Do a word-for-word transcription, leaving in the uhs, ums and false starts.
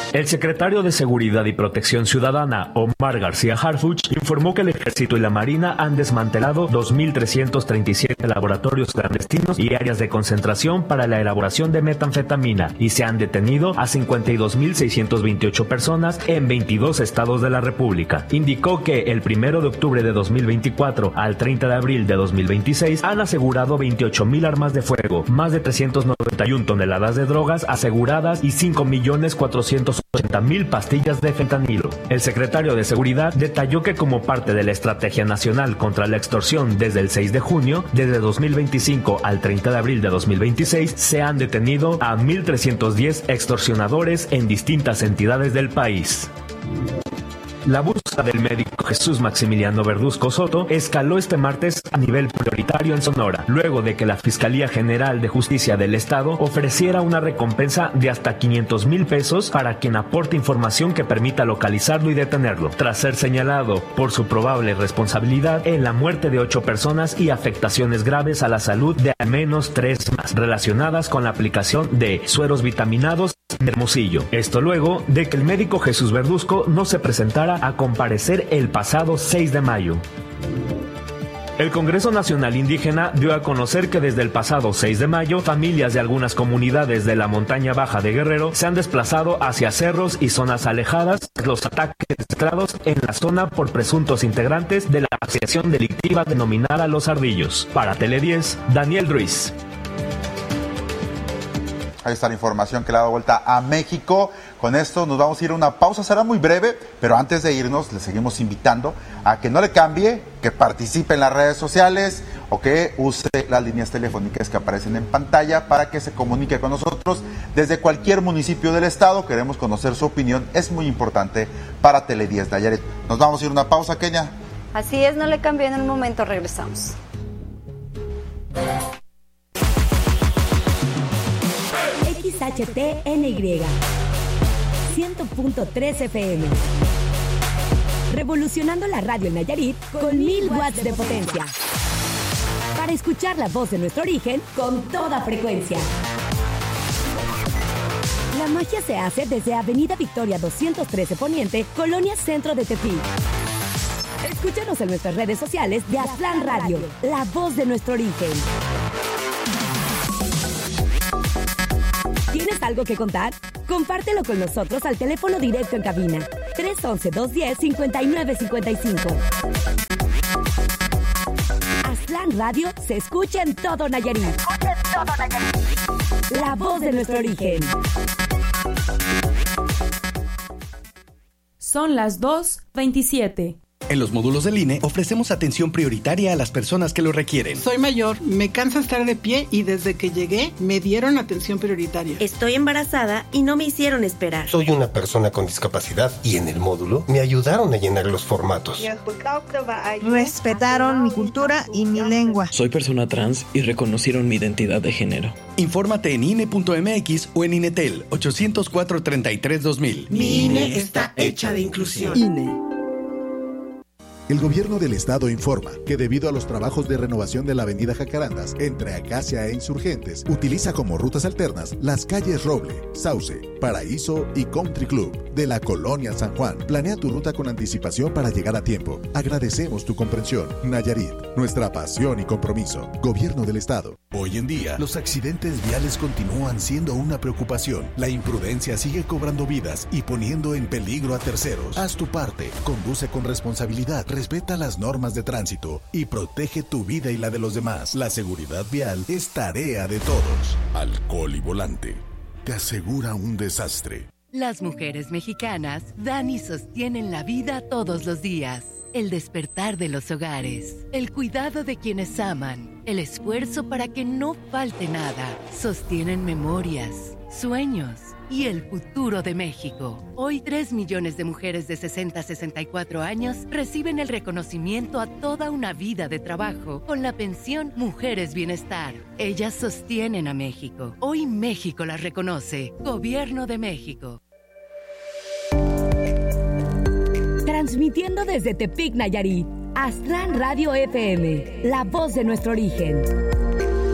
El secretario de Seguridad y Protección Ciudadana, Omar García Harfuch, informó que el Ejército y la Marina han desmantelado dos mil trescientos treinta y siete laboratorios clandestinos y áreas de concentración para la elaboración de metanfetamina y se han detenido a cincuenta y dos mil seiscientas veintiocho personas en veintidós estados de la República. Indicó que el primero de octubre de dos mil veinticuatro al treinta de abril de dos mil veintiséis han asegurado veintiocho mil armas de fuego, más de trescientas noventa y una toneladas de drogas aseguradas y cinco millones cuatrocientos ochenta mil pastillas de fentanilo. El secretario de Seguridad detalló que como parte de la Estrategia Nacional contra la Extorsión desde el seis de junio, desde dos mil veinticinco al treinta de abril de dos mil veintiséis, se han detenido a mil trescientos diez extorsionadores en distintas entidades del país. La búsqueda del médico Jesús Maximiliano Verduzco Soto escaló este martes a nivel prioritario en Sonora, luego de que la Fiscalía General de Justicia del Estado ofreciera una recompensa de hasta quinientos mil pesos para quien aporte información que permita localizarlo y detenerlo, tras ser señalado por su probable responsabilidad en la muerte de ocho personas y afectaciones graves a la salud de al menos tres más, relacionadas con la aplicación de sueros vitaminados en Hermosillo. Esto luego de que el médico Jesús Verduzco no se presentara a comparecer el pasado seis de mayo. El Congreso Nacional Indígena dio a conocer que desde el pasado seis de mayo, familias de algunas comunidades de la montaña baja de Guerrero se han desplazado hacia cerros y zonas alejadas de los ataques registrados en la zona por presuntos integrantes de la asociación delictiva denominada Los Ardillos. Para Tele diez, Daniel Ruiz. Ahí está la información que le ha dado vuelta a México. Con esto nos vamos a ir a una pausa, será muy breve, pero antes de irnos le seguimos invitando a que no le cambie, que participe en las redes sociales o que use las líneas telefónicas que aparecen en pantalla para que se comunique con nosotros desde cualquier municipio del estado. Queremos conocer su opinión, es muy importante para Tele diez Nayarit. Nos vamos a ir a una pausa, Kenia. Así es, no le cambie, en un momento regresamos. X H T N Y cien punto tres F M. Revolucionando la radio en Nayarit con mil watts de potencia. Para escuchar la voz de nuestro origen con toda frecuencia. La magia se hace desde Avenida Victoria doscientos trece Poniente, Colonia Centro de Tepic. Escúchanos en nuestras redes sociales de Aztlán Radio, la voz de nuestro origen. ¿Tienes algo que contar? Compártelo con nosotros al teléfono directo en cabina tres once, dos diez, cincuenta y nueve cincuenta y cinco. Aztlán Radio se escucha en todo Nayarit. Se escucha en todo Nayarit. La voz de nuestro origen. Son las dos veintisiete. En los módulos del I N E ofrecemos atención prioritaria a las personas que lo requieren. Soy mayor, me cansa estar de pie y desde que llegué me dieron atención prioritaria. Estoy embarazada y no me hicieron esperar. Soy una persona con discapacidad y en el módulo me ayudaron a llenar los formatos. Respetaron mi cultura y mi lengua. Soy persona trans y reconocieron mi identidad de género. Infórmate en I N E punto M X o en Inetel ochocientos cuatro, treinta y tres, dos mil. Mi I N E está hecha de inclusión. I N E. El gobierno del estado informa que debido a los trabajos de renovación de la avenida Jacarandas entre Acacia e Insurgentes, utiliza como rutas alternas las calles Roble, Sauce, Paraíso y Country Club de la Colonia San Juan. Planea tu ruta con anticipación para llegar a tiempo. Agradecemos tu comprensión. Nayarit, nuestra pasión y compromiso. Gobierno del estado. Hoy en día, los accidentes viales continúan siendo una preocupación. La imprudencia sigue cobrando vidas y poniendo en peligro a terceros. Haz tu parte, conduce con responsabilidad, respeta las normas de tránsito y protege tu vida y la de los demás. La seguridad vial es tarea de todos. Alcohol y volante te asegura un desastre. Las mujeres mexicanas dan y sostienen la vida todos los días. El despertar de los hogares, el cuidado de quienes aman, el esfuerzo para que no falte nada, sostienen memorias, sueños y el futuro de México. Hoy, tres millones de mujeres de sesenta a sesenta y cuatro años reciben el reconocimiento a toda una vida de trabajo con la pensión Mujeres Bienestar. Ellas sostienen a México. Hoy México las reconoce. Gobierno de México. Transmitiendo desde Tepic, Nayarit, Aztlán Radio F M, la voz de nuestro origen.